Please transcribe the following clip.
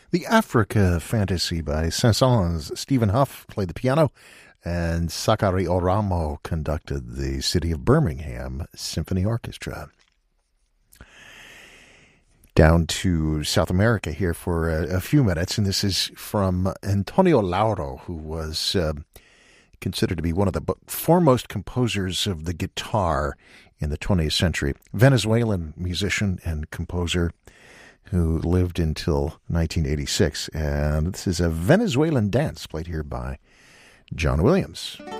The Africa Fantasy by Saint-Saëns. Stephen Huff played the piano, and Sakari Oramo conducted the City of Birmingham Symphony Orchestra. Down to South America here for a few minutes, and this is from Antonio Lauro, who was considered to be one of the foremost composers of the guitar in the 20th century. Venezuelan musician and composer who lived until 1986. And this is a Venezuelan dance played here by John Williams.